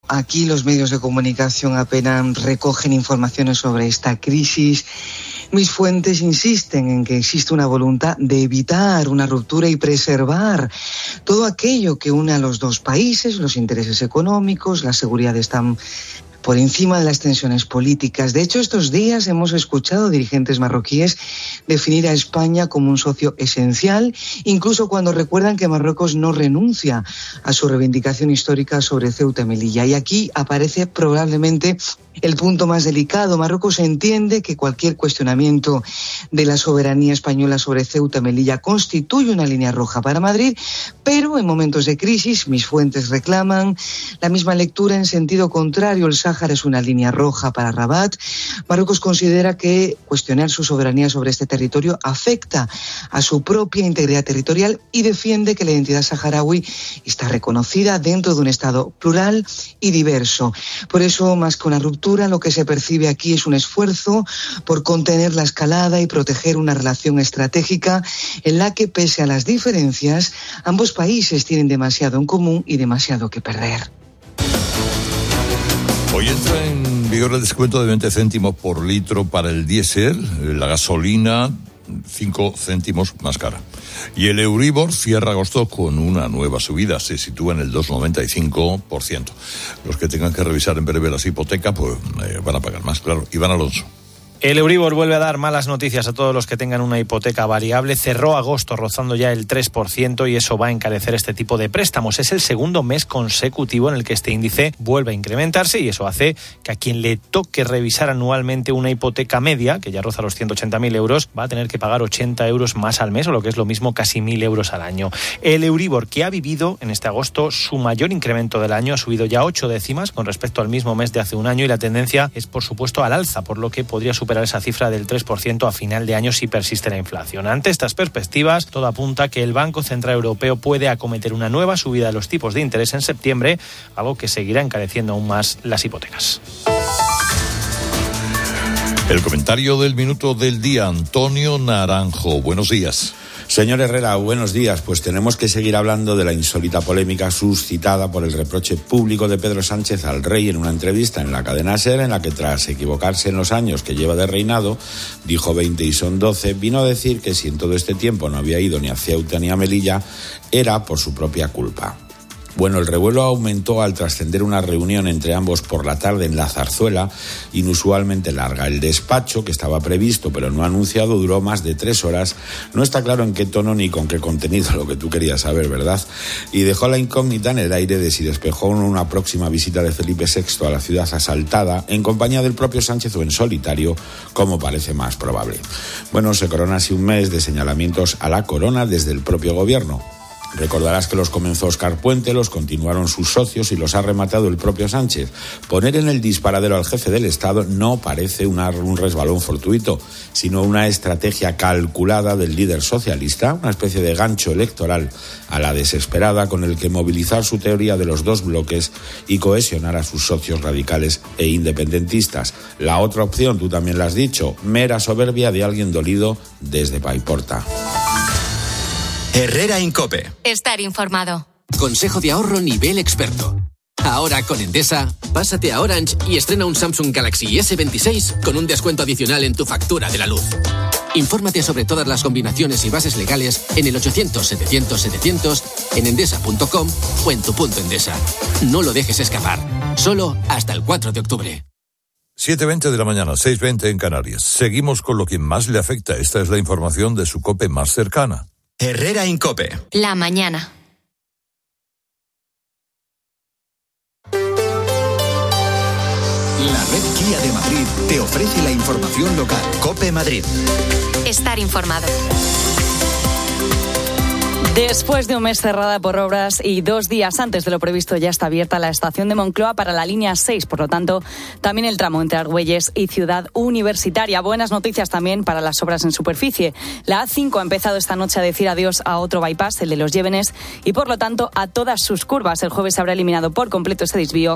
Aquí los medios de comunicación apenas recogen informaciones sobre esta crisis. Mis fuentes insisten en que existe una voluntad de evitar una ruptura y preservar todo aquello que une a los dos países, los intereses económicos, la seguridad están por encima de las tensiones políticas. De hecho, estos días hemos escuchado a dirigentes marroquíes definir a España como un socio esencial, incluso cuando recuerdan que Marruecos no renuncia a su reivindicación histórica sobre Ceuta y Melilla. Y aquí aparece probablemente el punto más delicado. Marruecos entiende que cualquier cuestionamiento de la soberanía española sobre Ceuta y Melilla constituye una línea roja para Madrid, pero en momentos de crisis, mis fuentes reclaman la misma lectura en sentido contrario. El Sáhara es una línea roja para Rabat. Marruecos considera que cuestionar su soberanía sobre este territorio afecta a su propia integridad territorial y defiende que la identidad saharaui está reconocida dentro de un Estado plural y diverso. Por eso, más que una ruptura, lo que se percibe aquí es un esfuerzo por contener la escalada y proteger una relación estratégica en la que, pese a las diferencias, ambos países tienen demasiado en común y demasiado que perder. Hoy entra en vigor el descuento de 20 céntimos por litro para el diésel, la gasolina 5 céntimos más cara. Y el Euribor cierra agosto con una nueva subida, se sitúa en el 2,95%. Los que tengan que revisar en breve las hipotecas, pues van a pagar más, claro. Iván Alonso. El Euribor vuelve a dar malas noticias a todos los que tengan una hipoteca variable. Cerró agosto rozando ya el 3% y eso va a encarecer este tipo de préstamos. Es el segundo mes consecutivo en el que este índice vuelve a incrementarse y eso hace que a quien le toque revisar anualmente una hipoteca media, que ya roza los 180.000 euros, va a tener que pagar 80 euros más al mes, o lo que es lo mismo, casi 1.000 euros al año. El Euribor, que ha vivido en este agosto su mayor incremento del año, ha subido ya 8 décimas con respecto al mismo mes de hace un año y la tendencia es, por supuesto, al alza, por lo que podría superar esa cifra del 3% a final de año si persiste la inflación. Ante estas perspectivas, todo apunta que el Banco Central Europeo puede acometer una nueva subida de los tipos de interés en septiembre, algo que seguirá encareciendo aún más las hipotecas. El comentario del minuto del día, Antonio Naranjo. Buenos días. Señor Herrera, buenos días. Pues tenemos que seguir hablando de la insólita polémica suscitada por el reproche público de Pedro Sánchez al rey en una entrevista en la cadena SER, en la que tras equivocarse en los años que lleva de reinado, dijo 20 y son 12, vino a decir que si en todo este tiempo no había ido ni a Ceuta ni a Melilla, era por su propia culpa. Bueno, el revuelo aumentó al trascender una reunión entre ambos por la tarde en la Zarzuela, inusualmente larga. El despacho, que estaba previsto pero no anunciado, duró más de 3 horas. No está claro en qué tono ni con qué contenido, lo que tú querías saber, ¿verdad? Y dejó la incógnita en el aire de si despejó una próxima visita de Felipe VI a la ciudad asaltada, en compañía del propio Sánchez o en solitario, como parece más probable. Bueno, se corona así un mes de señalamientos a la corona desde el propio gobierno. Recordarás que los comenzó Óscar Puente, los continuaron sus socios y los ha rematado el propio Sánchez. Poner en el disparadero al jefe del Estado no parece un resbalón fortuito, sino una estrategia calculada del líder socialista, una especie de gancho electoral a la desesperada con el que movilizar su teoría de los dos bloques y cohesionar a sus socios radicales e independentistas. La otra opción, tú también la has dicho, mera soberbia de alguien dolido desde Paiporta. Herrera en COPE. Estar informado. Consejo de ahorro nivel experto. Ahora con Endesa, pásate a Orange y estrena un Samsung Galaxy S26 con un descuento adicional en tu factura de la luz. Infórmate sobre todas las combinaciones y bases legales en el 800-700-700, en endesa.com o en tu punto Endesa. No lo dejes escapar. Solo hasta el 4 de octubre. 7:20 de la mañana, 6:20 en Canarias. Seguimos con lo que más le afecta. Esta es la información de su COPE más cercana. Herrera en COPE. La mañana. La red Kia de Madrid te ofrece la información local. COPE Madrid. Estar informado. Después de un mes cerrada por obras y 2 días antes de lo previsto, ya está abierta la estación de Moncloa para la línea 6. Por lo tanto, también el tramo entre Argüelles y Ciudad Universitaria. Buenas noticias también para las obras en superficie. La A5 ha empezado esta noche a decir adiós a otro bypass, el de Los Llévenes, y por lo tanto a todas sus curvas. El jueves se habrá eliminado por completo este desvío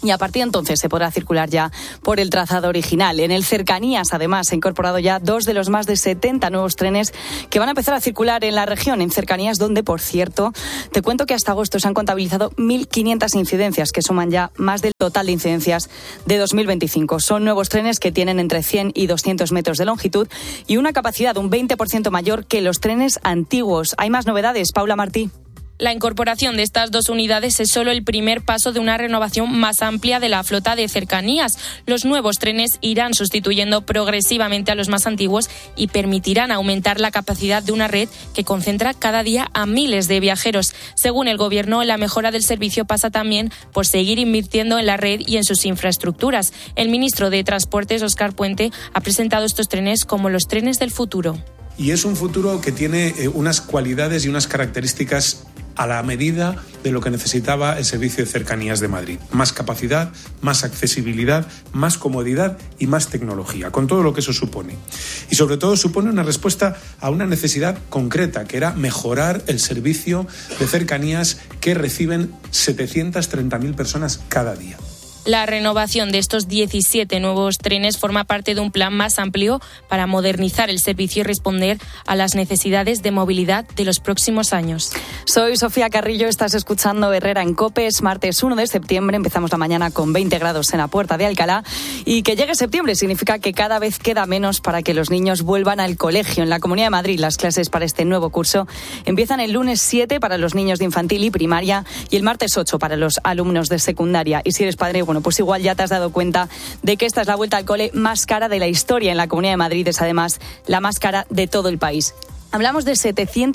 y a partir de entonces se podrá circular ya por el trazado original. En el Cercanías, además, se han incorporado ya 2 de los más de 70 nuevos trenes que van a empezar a circular en la región, en Cercanías, donde, por cierto, te cuento que hasta agosto se han contabilizado 1.500 incidencias, que suman ya más del total de incidencias de 2025. Son nuevos trenes que tienen entre 100 y 200 metros de longitud y una capacidad un 20% mayor que los trenes antiguos. Hay más novedades, Paula Martí. La incorporación de estas 2 unidades es solo el primer paso de una renovación más amplia de la flota de Cercanías. Los nuevos trenes irán sustituyendo progresivamente a los más antiguos y permitirán aumentar la capacidad de una red que concentra cada día a miles de viajeros. Según el Gobierno, la mejora del servicio pasa también por seguir invirtiendo en la red y en sus infraestructuras. El ministro de Transportes, Óscar Puente, ha presentado estos trenes como los trenes del futuro. Y es un futuro que tiene unas cualidades y unas características a la medida de lo que necesitaba el servicio de Cercanías de Madrid. Más capacidad, más accesibilidad, más comodidad y más tecnología, con todo lo que eso supone. Y sobre todo supone una respuesta a una necesidad concreta, que era mejorar el servicio de cercanías que reciben 730.000 personas cada día. La renovación de estos 17 nuevos trenes forma parte de un plan más amplio para modernizar el servicio y responder a las necesidades de movilidad de los próximos años. Soy Sofía Carrillo, estás escuchando Herrera en COPE. Es martes 1 de septiembre, empezamos la mañana con 20 grados en la Puerta de Alcalá. Y que llegue septiembre significa que cada vez queda menos para que los niños vuelvan al colegio. En la Comunidad de Madrid, las clases para este nuevo curso empiezan el lunes 7 para los niños de infantil y primaria y el martes 8 para los alumnos de secundaria. Y si eres padre, bueno, pues igual ya te has dado cuenta de que esta es la vuelta al cole más cara de la historia en la Comunidad de Madrid. Es además la más cara de todo el país. Hablamos de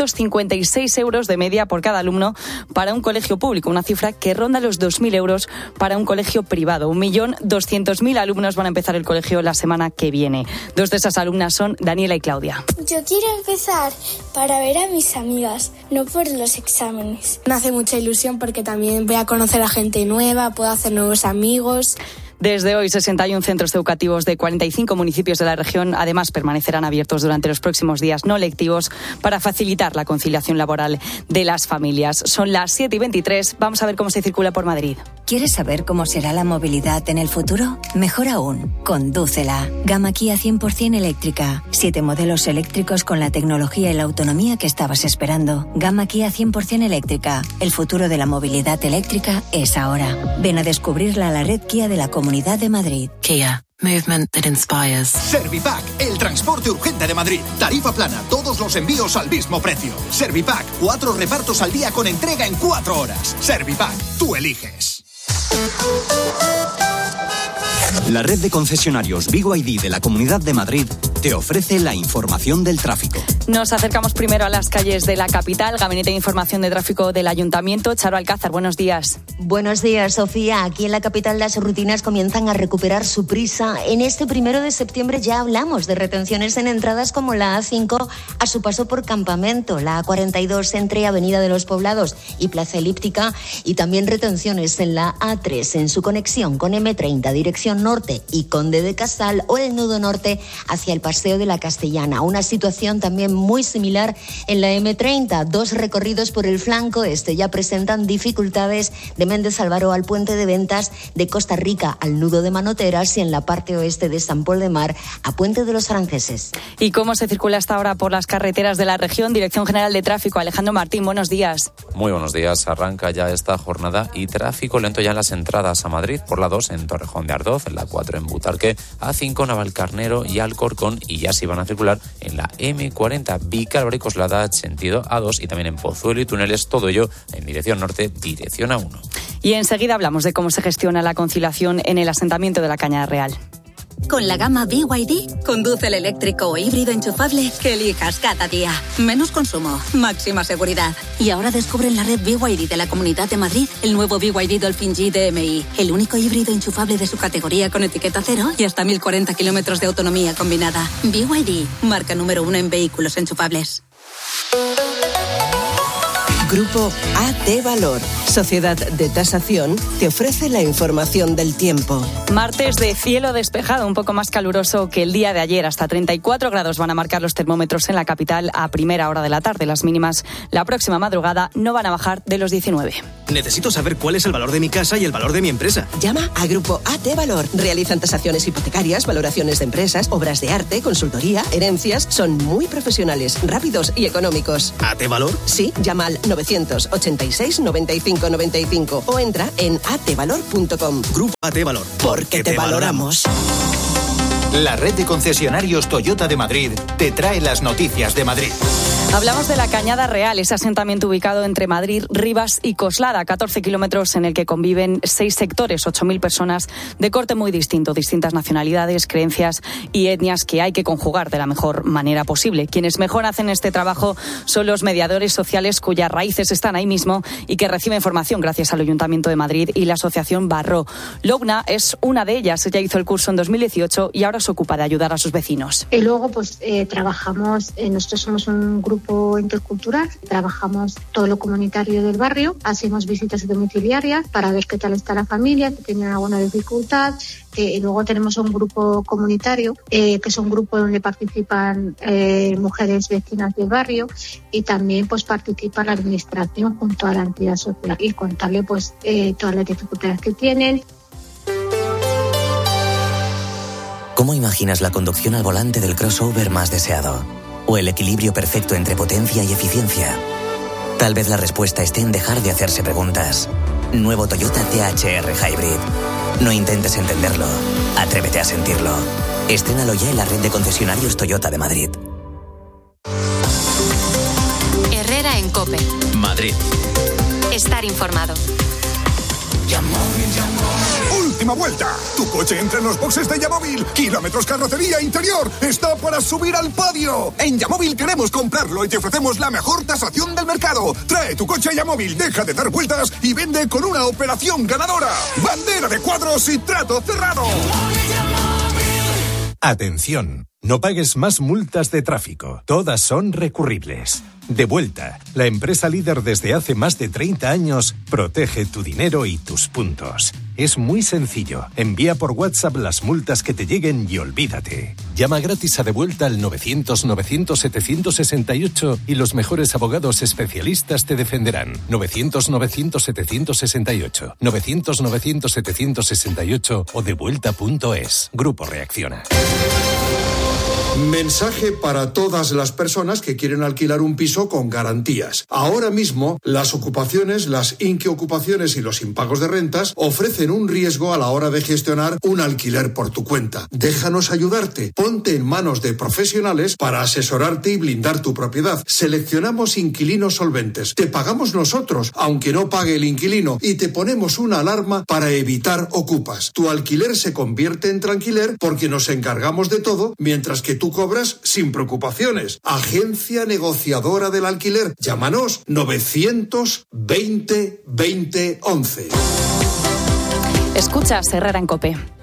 756 euros de media por cada alumno para un colegio público, una cifra que ronda los 2.000 euros para un colegio privado. 1.200.000 alumnos van a empezar el colegio la semana que viene. 2 de esas alumnas son Daniela y Claudia. Yo quiero empezar para ver a mis amigas, no por los exámenes. Me hace mucha ilusión porque también voy a conocer a gente nueva, puedo hacer nuevos amigos. Desde hoy, 61 centros educativos de 45 municipios de la región además permanecerán abiertos durante los próximos días no lectivos para facilitar la conciliación laboral de las familias. Son las 7:23. Vamos a ver cómo se circula por Madrid. ¿Quieres saber cómo será la movilidad en el futuro? Mejor aún, condúcela. Gama Kia 100% eléctrica. 7 modelos eléctricos con la tecnología y la autonomía que estabas esperando. Gama Kia 100% eléctrica. El futuro de la movilidad eléctrica es ahora. Ven a descubrirla a la red Kia de la Comunidad de Madrid. Kia. Movement that inspires. Servipack, el transporte urgente de Madrid. Tarifa plana, todos los envíos al mismo precio. Servipack, 4 repartos al día con entrega en 4 horas. Servipack, tú eliges. La red de concesionarios BYD de la Comunidad de Madrid te ofrece la información del tráfico. Nos acercamos primero a las calles de la capital. Gabinete de Información de Tráfico del Ayuntamiento. Charo Alcázar, buenos días. Buenos días, Sofía. Aquí en la capital las rutinas comienzan a recuperar su prisa. En este 1 de septiembre ya hablamos de retenciones en entradas como la A5 a su paso por Campamento, la A42 entre Avenida de los Poblados y Plaza Elíptica y también retenciones en la A3 en su conexión con M30 dirección norte y Conde de Casal o el nudo norte hacia el Paseo de la Castellana. Una situación también muy similar en la M30. 2 recorridos por el flanco este ya presentan dificultades de Méndez Álvaro al Puente de Ventas, de Costa Rica al nudo de Manoteras y en la parte oeste de San Pol de Mar a Puente de los Aranceses. ¿Y cómo se circula hasta ahora por las carreteras de la región? Dirección General de Tráfico, Alejandro Martín, buenos días. Muy buenos días. Arranca ya esta jornada y tráfico lento ya en las entradas a Madrid por la 2 en Torrejón de Ardoz, en la 4 en Butarque, A5 Navalcarnero y Alcorcón y ya se van a circular en la M40 Vícar y Coslada sentido A2 y también en Pozuelo y Túneles, todo ello en dirección norte, dirección A1. Y enseguida hablamos de cómo se gestiona la conciliación en el asentamiento de la Cañada Real. Con la gama BYD, conduce el eléctrico o híbrido enchufable que elijas cada día. Menos consumo, máxima seguridad. Y ahora descubre en la red BYD de la Comunidad de Madrid el nuevo BYD Dolphin G DMI, el único híbrido enchufable de su categoría con etiqueta cero y hasta 1040 kilómetros de autonomía combinada. BYD, marca número 1 en vehículos enchufables. Grupo AT Valor. Sociedad de Tasación te ofrece la información del tiempo. Martes de cielo despejado, un poco más caluroso que el día de ayer. Hasta 34 grados van a marcar los termómetros en la capital a primera hora de la tarde. Las mínimas la próxima madrugada no van a bajar de los 19. Necesito saber cuál es el valor de mi casa y el valor de mi empresa. Llama a Grupo AT Valor. Realizan tasaciones hipotecarias, valoraciones de empresas, obras de arte, consultoría, herencias. Son muy profesionales, rápidos y económicos. ¿AT Valor? Sí, llama al 986 95 95 o entra en atvalor.com. Grupo AT Valor. Porque te valoramos. La red de concesionarios Toyota de Madrid te trae las noticias de Madrid. Hablamos de la Cañada Real, ese asentamiento ubicado entre Madrid, Rivas y Coslada, 14 kilómetros en el que conviven 6 sectores, 8.000 personas de corte muy distinto, distintas nacionalidades, creencias y etnias que hay que conjugar de la mejor manera posible. Quienes mejor hacen este trabajo son los mediadores sociales cuyas raíces están ahí mismo y que reciben formación gracias al Ayuntamiento de Madrid y la Asociación Barro. Logna es una de ellas, ella hizo el curso en 2018 y ahora se ocupa de ayudar a sus vecinos. Y luego trabajamos, nosotros somos un grupo intercultural, trabajamos todo lo comunitario del barrio, hacemos visitas domiciliarias para ver qué tal está la familia, que tiene alguna dificultad, y luego tenemos un grupo comunitario, que es un grupo donde participan mujeres vecinas del barrio y también participa la administración junto a la entidad social y contarle todas las dificultades que tienen. ¿Cómo imaginas la conducción al volante del crossover más deseado? ¿O el equilibrio perfecto entre potencia y eficiencia? Tal vez la respuesta esté en dejar de hacerse preguntas. Nuevo Toyota THR Hybrid. No intentes entenderlo. Atrévete a sentirlo. Estrénalo ya en la red de concesionarios Toyota de Madrid. Herrera en COPE. Madrid. Estar informado. ¡Última vuelta! Tu coche entra en los boxes de Yamóvil. Kilómetros, carrocería, interior. Está para subir al podio. En Yamóvil queremos comprarlo y te ofrecemos la mejor tasación del mercado. Trae tu coche a Yamóvil, deja de dar vueltas y vende con una operación ganadora. Bandera de cuadros y trato cerrado. Atención, no pagues más multas de tráfico. Todas son recurribles. Devuelta, la empresa líder desde hace más de 30 años, protege tu dinero y tus puntos. Es muy sencillo. Envía por WhatsApp las multas que te lleguen y olvídate. Llama gratis a Devuelta al 900-900-768 y los mejores abogados especialistas te defenderán. 900-900-768. 900-900-768 o devuelta.es. Grupo Reacciona. Mensaje para todas las personas que quieren alquilar un piso con garantías. Ahora mismo, las ocupaciones, las inquiocupaciones y los impagos de rentas ofrecen un riesgo a la hora de gestionar un alquiler por tu cuenta. Déjanos ayudarte. Ponte en manos de profesionales para asesorarte y blindar tu propiedad. Seleccionamos inquilinos solventes. Te pagamos nosotros, aunque no pague el inquilino, y te ponemos una alarma para evitar ocupas. Tu alquiler se convierte en tranquiler porque nos encargamos de todo, mientras que tú cobras sin preocupaciones. Agencia negociadora del alquiler. Llámanos 920 20 11. Escuchas Herrera en COPE.